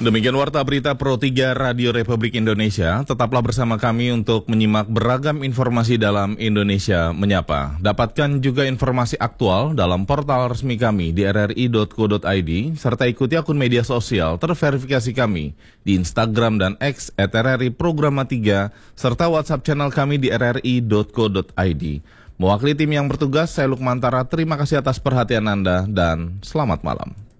Demikian Warta Berita Pro 3 Radio Republik Indonesia. Tetaplah bersama kami untuk menyimak beragam informasi dalam Indonesia Menyapa. Dapatkan juga informasi aktual dalam portal resmi kami di rri.co.id, serta ikuti akun media sosial terverifikasi kami di Instagram dan X @RRI Programa 3, serta WhatsApp channel kami di rri.co.id. Mewakili tim yang bertugas, saya Lukman Tara, terima kasih atas perhatian Anda dan selamat malam.